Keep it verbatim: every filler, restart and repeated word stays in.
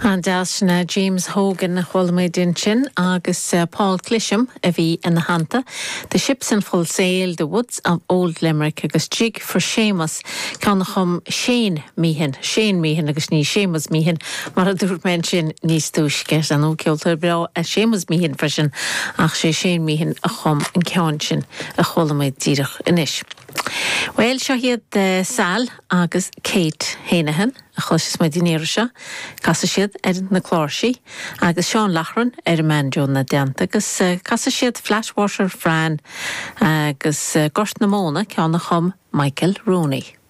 An dasna James Hogan na chwalmaidin sin agus uh, Paul Clisham a bhí in na hanta. The ships in full sail, the woods of Old Limerick agus jig for Seamus can chum Shane Meehan, Shane Meehan agus ní Seamus Meehan, mar a dúr men sin níos túisce an ó ceoltar bra a Seamus Meehan frisin ach sé Shane Meehan a chum in ceann sin a chwalmaid díreach inis. Well, seo hiad uh, Sal agus Kate Héanahan a chluis mai dinéir se, casa siad ar na chlársaí, agus Seán Lachran ar man John na deanta, agus uh, casa siad Flashwasher Fran agus uh, Gort na Móna ceanna chum Michael Rooney.